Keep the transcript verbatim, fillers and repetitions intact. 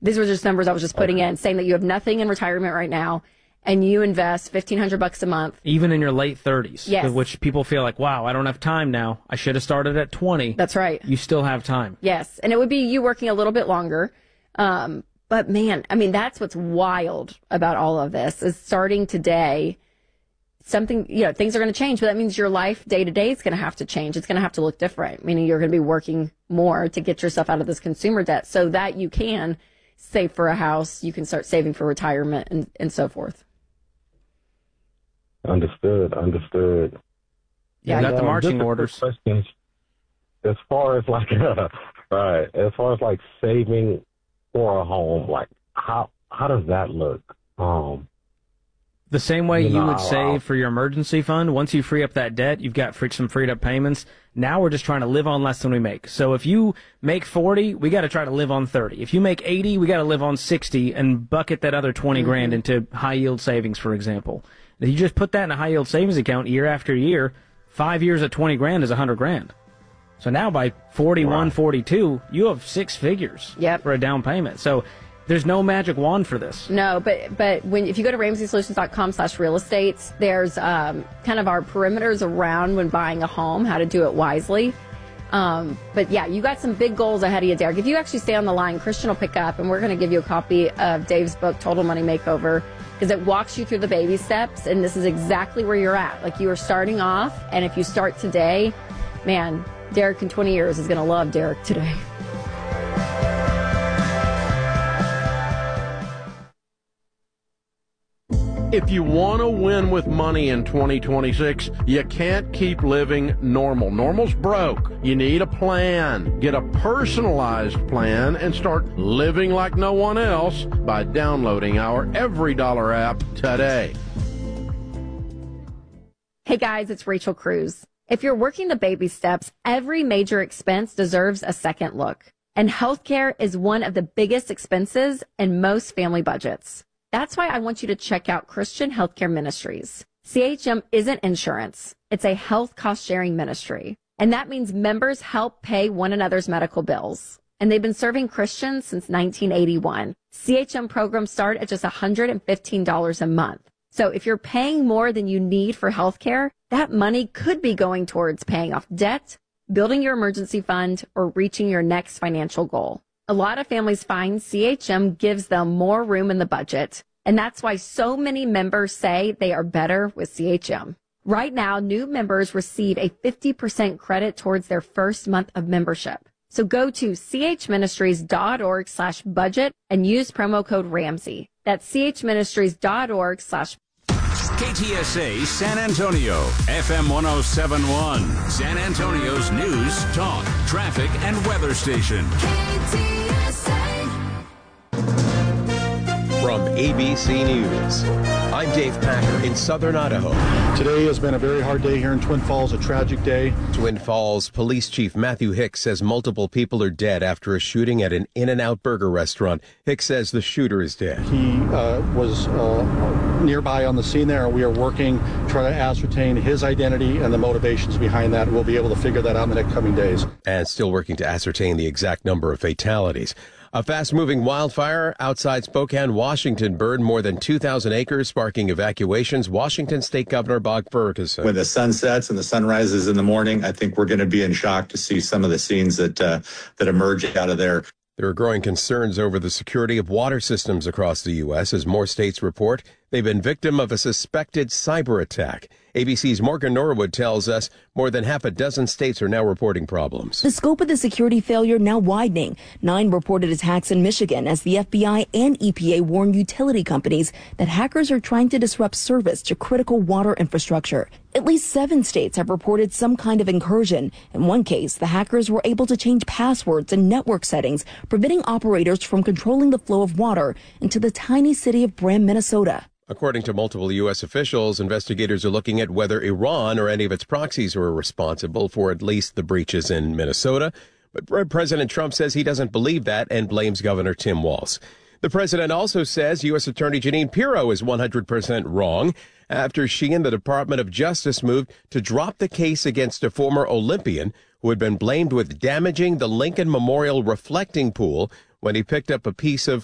These were just numbers I was just putting Okay. in, saying that you have nothing in retirement right now, and you invest fifteen hundred bucks a month. Even in your late thirties, Yes. which people feel like, wow, I don't have time now. I should have started at twenty. That's right. You still have time. Yes, and it would be you working a little bit longer. Um, but man, I mean, that's what's wild about all of this is starting today. Something, you know, things are going to change, but that means your life day to day is going to have to change. It's going to have to look different, meaning you're going to be working more to get yourself out of this consumer debt so that you can save for a house, you can start saving for retirement and, and so forth. Understood. Understood. Yeah, you got the um, marching just a quick orders. question. As far as like, uh, right, as far as like saving for a home, like how how does that look? Um, The same way You you know, would I'll- save for your emergency fund, once you free up that debt, you've got free, some freed up payments. Now we're just trying to live on less than we make. So if you make forty, we got to try to live on thirty. If you make eighty, we got to live on sixty and bucket that other twenty Mm-hmm. grand into high yield savings, for example. If you just put that in a high yield savings account year after year, five years at twenty grand is a hundred grand. So now by forty-one, Right. forty-two, you have six figures Yep. for a down payment. So there's no magic wand for this. No, but but when if you go to ramsey solutions dot com slash real estate, there's um, kind of our perimeters around when buying a home, how to do it wisely. Um, but yeah, you got some big goals ahead of you, Derek. If you actually stay on the line, Christian will pick up, and we're going to give you a copy of Dave's book, Total Money Makeover, because it walks you through the baby steps, and this is exactly where you're at. Like you are starting off, and if you start today, man, Derek in twenty years is going to love Derek today. If you want to win with money in twenty twenty-six, you can't keep living normal. Normal's broke. You need a plan. Get a personalized plan and start living like no one else by downloading our Every Dollar app today. Hey guys, it's Rachel Cruz. If you're working the baby steps, every major expense deserves a second look. And healthcare is one of the biggest expenses in most family budgets. That's why I want you to check out Christian Healthcare Ministries. C H M isn't insurance. It's a health cost sharing ministry. And that means members help pay one another's medical bills. And they've been serving Christians since nineteen eighty-one. C H M programs start at just one hundred fifteen dollars a month. So if you're paying more than you need for healthcare, that money could be going towards paying off debt, building your emergency fund, or reaching your next financial goal. A lot of families find C H M gives them more room in the budget, and that's why so many members say they are better with C H M. Right now, new members receive a fifty percent credit towards their first month of membership. So go to chministries.org slash budget and use promo code Ramsey. That's chministries.org slash K T S A San Antonio, F M one oh seven point one, San Antonio's news, talk, traffic, and weather station. K T S A. From A B C News, I'm Dave Packer in southern Idaho. Today has been a very hard day here in Twin Falls, a tragic day. Twin Falls Police Chief Matthew Hicks says multiple people are dead after a shooting at an In-N-Out burger restaurant. Hicks says the shooter is dead. He uh, was uh, nearby on the scene there, and we are working, trying to ascertain his identity and the motivations behind that. We'll be able to figure that out in the next coming days. And still working to ascertain the exact number of fatalities. A fast-moving wildfire outside Spokane, Washington burned more than two thousand acres, sparking evacuations. Washington State Governor Bob Ferguson. When the sun sets and the sun rises in the morning, I think we're going to be in shock to see some of the scenes that uh, that emerge out of there. There are growing concerns over the security of water systems across the U S as more states report they've been victim of a suspected cyber attack. A B C's Morgan Norwood tells us more than half a dozen states are now reporting problems. The scope of the security failure now widening. Nine reported attacks in Michigan as the F B I and E P A warn utility companies that hackers are trying to disrupt service to critical water infrastructure. At least seven states have reported some kind of incursion. In one case, the hackers were able to change passwords and network settings, preventing operators from controlling the flow of water into the tiny city of Brand, Minnesota. According to multiple U S officials, investigators are looking at whether Iran or any of its proxies were responsible for at least the breaches in Minnesota. But President Trump says he doesn't believe that and blames Governor Tim Walz. The president also says U S Attorney Jeanine Pirro is one hundred percent wrong after she and the Department of Justice moved to drop the case against a former Olympian who had been blamed with damaging the Lincoln Memorial reflecting pool when he picked up a piece of